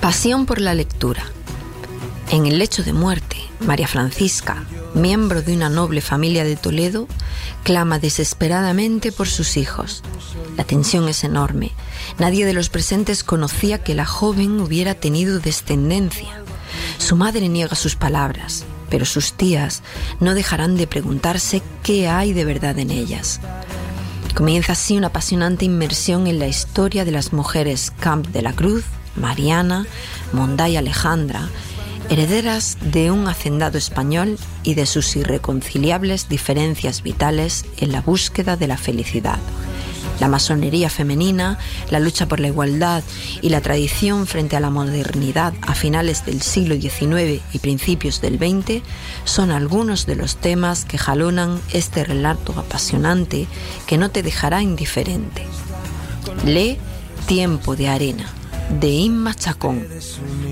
Pasión por la lectura. En el lecho de muerte, María Francisca, miembro de una noble familia de Toledo, clama desesperadamente por sus hijos. La tensión es enorme. Nadie de los presentes conocía que la joven hubiera tenido descendencia. Su madre niega sus palabras, pero sus tías no dejarán de preguntarse qué hay de verdad en ellas. Comienza así una apasionante inmersión en la historia de las mujeres Camp de la Cruz, Mariana, Mondá y Alejandra, herederas de un hacendado español y de sus irreconciliables diferencias vitales en la búsqueda de la felicidad. La masonería femenina, la lucha por la igualdad y la tradición frente a la modernidad a finales del siglo XIX y principios del XX son algunos de los temas que jalonan este relato apasionante que no te dejará indiferente. Lee Tiempo de arena, de Inma Chacón.